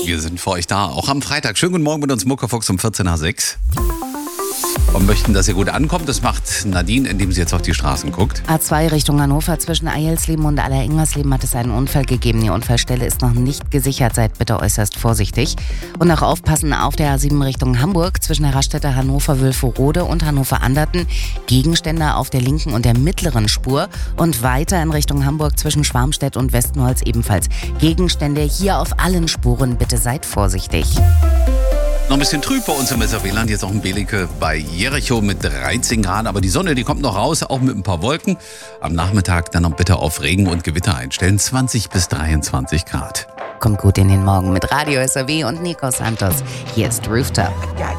wir sind für euch da, auch am Freitag. Schönen guten Morgen mit uns, Muckefuchs um 14 nach 6. Und möchten, dass ihr gut ankommt. Das macht Nadine, indem sie jetzt auf die Straßen guckt. A2 Richtung Hannover zwischen Eilsleben und Allerengersleben hat es einen Unfall gegeben. Die Unfallstelle ist noch nicht gesichert. Seid bitte äußerst vorsichtig. Und auch aufpassen auf der A7 Richtung Hamburg zwischen der Raststätte Hannover-Wülfrode und Hannover-Anderten. Gegenstände auf der linken und der mittleren Spur. Und weiter in Richtung Hamburg zwischen Schwarmstedt und Westenholz ebenfalls. Gegenstände hier auf allen Spuren. Bitte seid vorsichtig. Noch ein bisschen trüb bei uns im SRW-Land, jetzt auch in Belecke bei Jericho mit 13 Grad. Aber die Sonne, die kommt noch raus, auch mit ein paar Wolken. Am Nachmittag dann noch bitte auf Regen und Gewitter einstellen, 20 bis 23 Grad. Kommt gut in den Morgen mit Radio SRW und Nico Santos. Hier ist Rooftop.